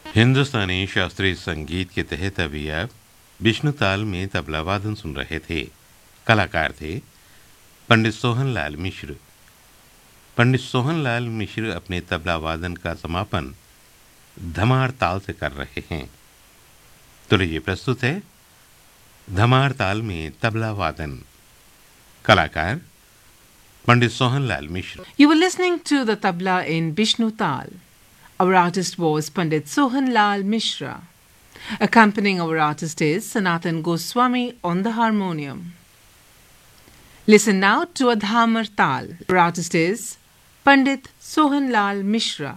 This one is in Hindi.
हिंदुस्तानी शास्त्रीय संगीत के तहत अभी आप विष्णु ताल में तबला वादन सुन रहे थे। कलाकार थे पंडित सोहनलाल मिश्र। पंडित सोहनलाल मिश्र अपने तबला वादन का समापन धमार ताल से कर रहे हैं। तो लीजिए प्रस्तुत है धमार ताल में तबला वादन। कलाकार पंडित सोहनलाल मिश्र। You were listening to the tabla in Bishnu Tal. Our artist was Pandit Sohanlal Mishra. Accompanying our artist is Sanatan Goswami on the harmonium. Listen now to a Dhamar Tal. Our artist is Pandit Sohanlal Mishra.